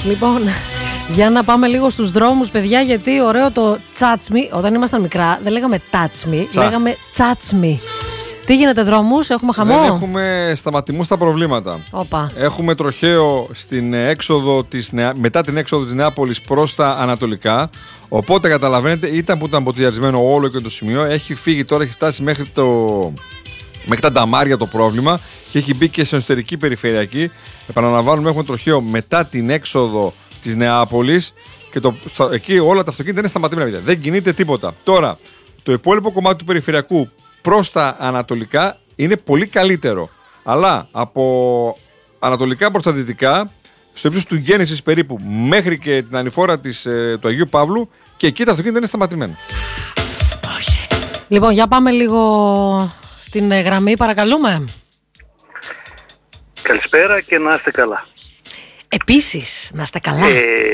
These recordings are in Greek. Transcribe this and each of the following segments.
Λοιπόν, για να πάμε λίγο στους δρόμους, παιδιά, γιατί ωραίο το τσάτσμι. Όταν ήμασταν μικρά δεν λέγαμε τάτσμι, λέγαμε τσάτσμι. Τι γίνεται δρόμους, έχουμε χαμό? Δεν έχουμε σταματημού στα προβλήματα. Όπα. Έχουμε τροχαίο στην έξοδο μετά την έξοδο της Νεάπολης προς τα ανατολικά. Οπότε καταλαβαίνετε, ήταν που ήταν ποτηλιαρισμένο όλο και το σημείο. Έχει φύγει τώρα, έχει φτάσει μέχρι τα Νταμάρια το πρόβλημα και έχει μπει και σε εσωτερική περιφερειακή. Επαναλαμβάνουμε, έχουμε τροχαίο μετά την έξοδο της Νεάπολης και εκεί όλα τα αυτοκίνητα είναι σταματημένα. Δεν κινείται τίποτα. Τώρα, το υπόλοιπο κομμάτι του περιφερειακού προς τα ανατολικά είναι πολύ καλύτερο. Αλλά από ανατολικά προς τα δυτικά, στο ύψος του Γέννησης περίπου μέχρι και την ανηφόρα του Αγίου Παύλου, και εκεί τα αυτοκίνητα είναι σταματημένα. Λοιπόν, για πάμε λίγο στην γραμμή, παρακαλούμε. Καλησπέρα και να είστε καλά. Επίσης, να είστε καλά.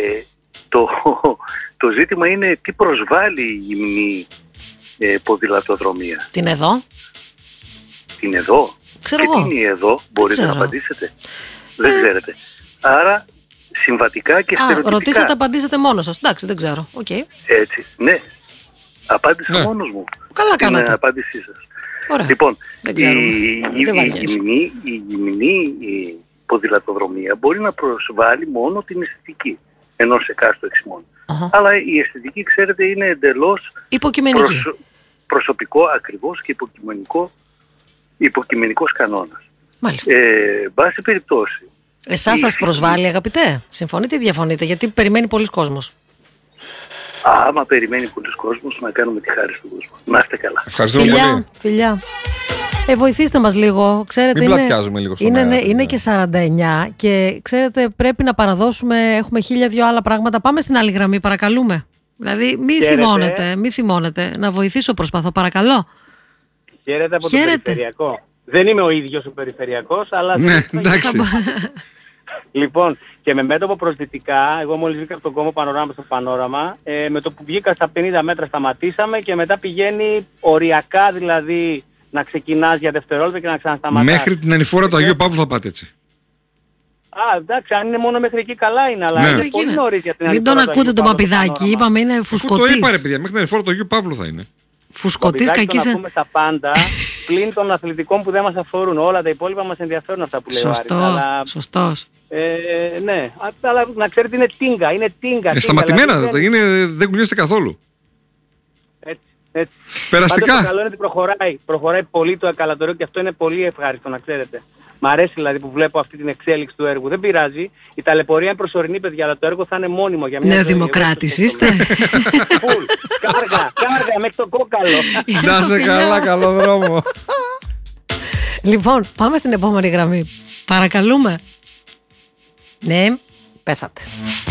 Το ζήτημα είναι τι προσβάλλει η γυμνή ποδηλατοδρομία. Την εδώ. Την εδώ. Ξέρω και εγώ. τι είναι εδώ, μπορείτε να απαντήσετε? Δεν ξέρετε. Άρα συμβατικά και στερεοτυπικά. Ρωτήσατε, απαντήσετε μόνος σας. Εντάξει, δεν ξέρω. Okay. Έτσι, ναι. Απάντησα μόνος μου. Καλά κάνατε. Την απάντησή σας. Ωραία. Λοιπόν, η γυμνή ποδηλατοδρομία μπορεί να προσβάλλει μόνο την αισθητική ενός εκάστοτε εξημών. Αλλά η αισθητική, ξέρετε, είναι εντελώς υποκειμενική. Προσωπικό ακριβώς και υποκειμενικός κανόνας. Μάλιστα. Βάση περιπτώσει. Εσάς σας προσβάλλει, αγαπητέ? Συμφωνείτε ή διαφωνείτε? Γιατί περιμένει πολλοί κόσμος. Άμα περιμένει πολλοί κόσμος, να κάνουμε τη χάρη στον κόσμο. Να είστε καλά. Ευχαριστούμε πολύ. Φιλιά. Βοηθήστε μας λίγο. Ξέρετε, μην πλατιάζουμε λίγο στον αέρα. Είναι και 49 και ξέρετε, πρέπει να παραδώσουμε. Έχουμε 1002 άλλα πράγματα. Πάμε στην άλλη γραμμή, παρακαλούμε. Δηλαδή, μη θυμώνετε. Να βοηθήσω, προσπαθώ, παρακαλώ. Χαίρετε από τον περιφερειακό. Δεν είμαι ο ίδιος ο περιφερειακός, αλλά... Ναι, εντάξει. Λοιπόν, και με μέτωπο προς δυτικά, εγώ μόλις βγήκα από τον κόμμα Πανοράμα στο Πανόραμα, με το που βγήκα στα 50 μέτρα σταματήσαμε και μετά πηγαίνει οριακά, δηλαδή να ξεκινάς για δευτερόλεπτα και να ξανασταματάς. Μέχρι την ανηφόρα του Αγίου Παύλου θα πάτε έτσι. Εντάξει, αν είναι μόνο μέχρι εκεί καλά είναι, αλλά είναι πολύ νωρίς για την ανηφόρα. Μην τον ακούτε τον παπιδάκι, είπαμε είναι φουσκωτής. Το είπα ρε παιδιά, μέχρι την ανηφόρα του Αγίου Παύλου θα είναι. Φουσκωτής, κακής. Να πούμε τα πάντα, πλην των αθλητικών που δεν μας αφορούν. Όλα τα υπόλοιπα μας ενδιαφέρουν αυτά που λέει ο Άρης. Σωστός. Ναι, αλλά να ξέρετε είναι τίγκα. Σταματημένα, δεν κουνιέστε καθόλου. Έτσι. Περαστικά. Πάντως το καλό είναι ότι προχωράει πολύ το ακαλατορείο και αυτό είναι πολύ ευχάριστο, να ξέρετε. Μ' αρέσει δηλαδή που βλέπω αυτή την εξέλιξη του έργου. Δεν πειράζει. Η ταλαιπωρία είναι προσωρινή, παιδιά, αλλά το έργο θα είναι μόνιμο για μια ζωή. Δημοκράτης είστε. Κάργα, μέχρι το κόκαλο. Να σε καλά, καλό δρόμο. Λοιπόν, πάμε στην επόμενη γραμμή. Παρακαλούμε. Ναι, πέσατε.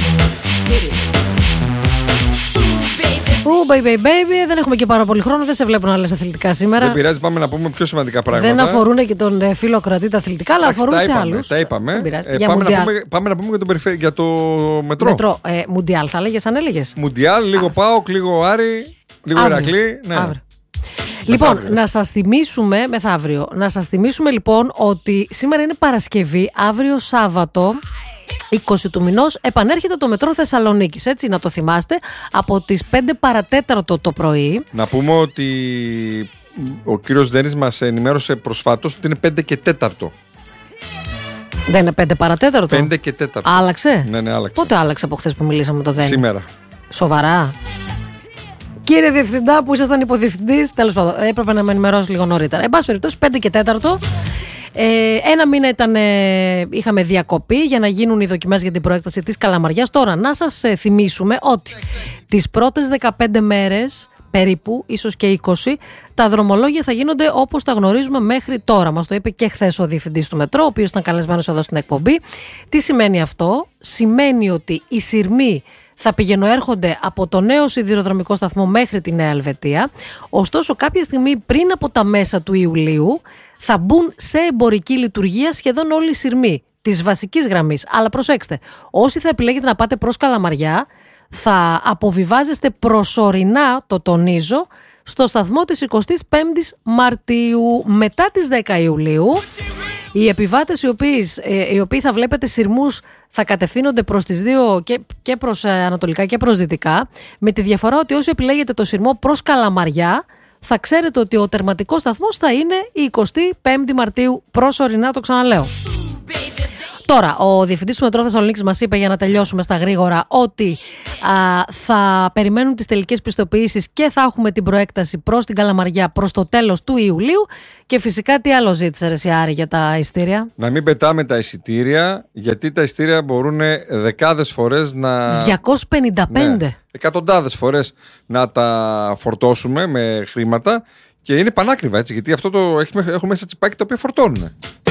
Baby, δεν έχουμε και πάρα πολύ χρόνο, δεν σε βλέπω να λες αθλητικά σήμερα. Δεν πειράζει, πάμε να πούμε πιο σημαντικά πράγματα. Δεν αφορούν και τον φίλο κρατή τα αθλητικά, αλλά αφορούν σε άλλους. Τα είπαμε. Πάμε να πούμε για το μετρό. Μουντιάλ θα έλεγες, αν έλεγες. Μουντιάλ, λίγο ΠΑΟΚ, λίγο Άρη, λίγο Ηρακλή. Ναι. Λοιπόν, να σας θυμίσουμε, μεθαύριο, λοιπόν ότι σήμερα είναι Παρασκευή, αύριο Σάββατο, 20 του μηνός, επανέρχεται το μετρό Θεσσαλονίκης, έτσι, να το θυμάστε, από τις 5 παρατέταρτο το πρωί. Να πούμε ότι ο κύριος Δένης μας ενημέρωσε προσφάτως ότι είναι 5 και 4. Δεν είναι 5 παρατέταρτο. 5 και 4. Άλλαξε. Ναι, άλλαξε. Πότε άλλαξε από χθες που μιλήσαμε με το Δένη? Σήμερα. Σοβαρά? Κύριε Διευθυντά, που ήσασταν υποδιευθυντής, τέλος πάντων, έπρεπε να με ενημερώσει λίγο νωρίτερα. Εν πάση περιπτώσει, 5 και 4. Ένα μήνα είχαμε διακοπή για να γίνουν οι δοκιμές για την προέκταση της Καλαμαριάς. Τώρα, να σας θυμίσουμε ότι τις πρώτες 15 μέρες, περίπου, ίσως και 20, τα δρομολόγια θα γίνονται όπως τα γνωρίζουμε μέχρι τώρα. Μας το είπε και χθες ο διευθυντής του μετρό, ο οποίος ήταν καλεσμένος εδώ στην εκπομπή. Τι σημαίνει αυτό? Σημαίνει ότι οι σειρμοί θα πηγαινοέρχονται από το νέο σιδηροδρομικό σταθμό μέχρι τη Νέα Ελβετία. Ωστόσο, κάποια στιγμή πριν από τα μέσα του Ιουλίου θα μπουν σε εμπορική λειτουργία σχεδόν όλοι οι σειρμοί της βασικής γραμμής. Αλλά προσέξτε, όσοι θα επιλέγετε να πάτε προς Καλαμαριά, θα αποβιβάζεστε προσωρινά, το τονίζω, στο σταθμό της 25ης Μαρτίου. Μετά τις 10 Ιουλίου Οι επιβάτες οι οποίοι θα βλέπετε σειρμούς θα κατευθύνονται προς τις δύο, και προς ανατολικά και προς δυτικά, με τη διαφορά ότι όσο επιλέγετε το σειρμό προς Καλαμαριά, θα ξέρετε ότι ο τερματικός σταθμός θα είναι η 25η Μαρτίου προσωρινά, το ξαναλέω. Τώρα, ο Διευθυντής του Μετρό Θεσσαλονίκης μας είπε, για να τελειώσουμε στα γρήγορα, ότι θα περιμένουν τις τελικές πιστοποιήσεις και θα έχουμε την προέκταση προς την Καλαμαριά προς το τέλος του Ιουλίου. Και φυσικά, τι άλλο ζήτησε, ρε Άρη, για τα εισιτήρια? Να μην πετάμε τα εισιτήρια, γιατί τα εισιτήρια μπορούν δεκάδες φορές να... 255! Ναι, εκατοντάδες φορές να τα φορτώσουμε με χρήματα και είναι πανάκριβα, έτσι, γιατί αυτό έχουμε μέσα τσιπάκι τα οποία φορτώνουν.